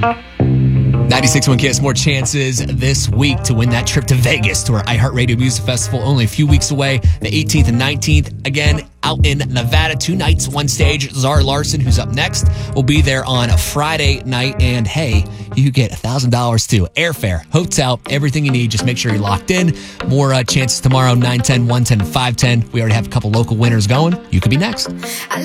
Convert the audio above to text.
96.1 Kiss, more chances this week to win that trip to Vegas to our iHeartRadio Music Festival. Only a few weeks away, the 18th and 19th. Again, out in Nevada, 2 nights, 1 stage. Zara Larson, who's up next, will be there on a Friday night. And hey, you get $1,000 too. Airfare, hotel, everything you need. Just make sure you're locked in. More chances tomorrow, 910, 110, 510. We already have a couple local winners going. You could be next.